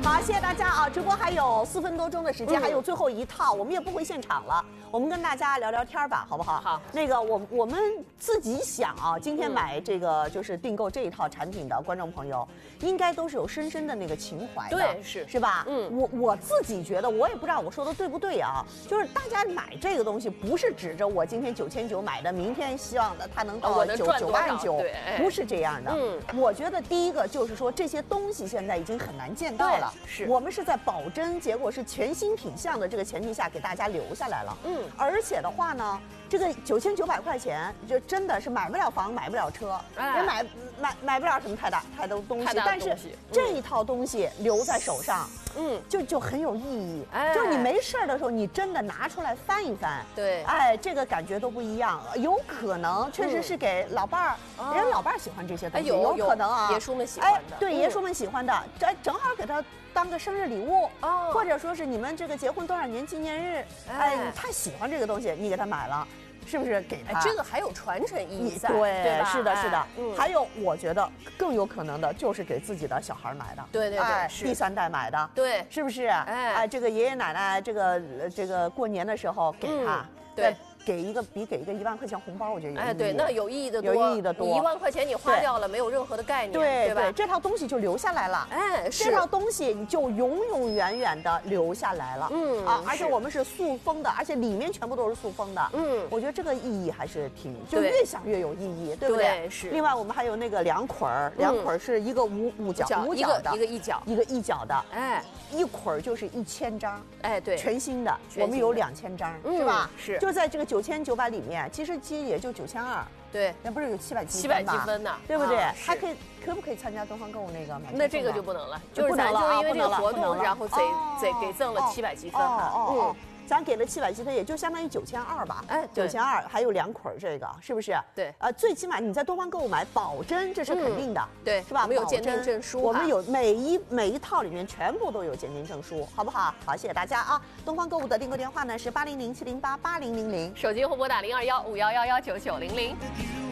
好，谢谢大家啊！直播还有4分多钟的时间，还有最后一套，我们也不回现场了，我们跟大家聊聊天吧，好不好？ 好。 那个我们自己想啊，今天买这个就是订购这一套产品的观众朋友，应该都是有深深的那个情怀的， 对， 是吧？我自己觉得，我也不知道我说的对不对啊，就是大家买这个东西不是指着我今天9900买的，明天希望的它能到9万9，不是这样的。我觉得第一个就是说这些东西现在已经很难见到了。 是我们是在保真，结果是全新品相的这个前提下给大家留下来了。而且的话呢，这个9900块钱就真的是买不了房，买不了车，也买不了什么太多东西。但是这一套东西留在手上，就很有意义。就是你没事的时候，你真的拿出来翻一翻， 对， 哎，这个感觉都不一样。有可能确实是给老伴儿，人老伴儿喜欢这些东西，有可能啊， 爷叔们喜欢的， 对，爷叔们喜欢的，正好给他当个生日礼物，或者说是你们这个结婚多少年纪念日，哎，他喜欢这个东西，你给他买了。是不是给他？ 这个还有传承意义在， 对吧？ 是的，是的。还有，我觉得更有可能的就是给自己的小孩买的， 对， 第3代买的， 对， 是不是？哎，这个爷爷奶奶，这个过年的时候给他， 对。 给一个比给一个1万块钱红包，我觉得有意义。 对，那有意义的多， 有意义的多。 1万块钱你花掉了，没有任何的概念，对吧？ 这套东西就留下来了，这套东西你就永永远远的留下来了，而且我们是塑封的，而且里面全部都是塑封的，我觉得这个意义还是就越想越有意义，对不对？ 是。 另外我们还有那个2捆儿，2捆儿是一个五角的， 一个一角的，一捆儿就是1000张， 对， 全新的，我们有2000张，是吧？ 是。 就在这个9900里面，其实也就9200， 对， 那不是有700积分呢， 对不对？还可不可以参加东方购物那个买？ 那这个就不能了，就是咱就是因为这个活动，然后给赠了700积分哈。 咱给了700积分，也就相当于9200吧。9200还有2捆这个，是不是？ 对。 最起码你在东方购物买，保真这是肯定的， 对， 是吧？ 我们有鉴定证书， 我们有每一套里面全部都有鉴定证书，好不好？好，谢谢大家啊！东方购物的订购电话呢是800-708-8000， 手机后拨打0215111990。